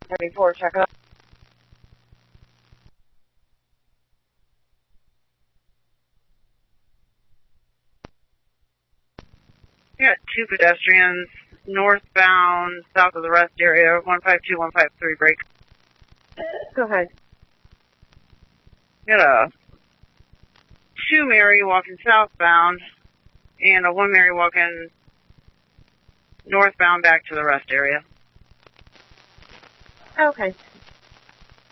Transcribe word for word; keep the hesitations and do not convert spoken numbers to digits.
thirty-four, check up. We got two pedestrians northbound, south of the rest area, one five two, one five three break. Go ahead. We got a two Mary walking southbound and a one Mary walking northbound back to the rest area. Okay.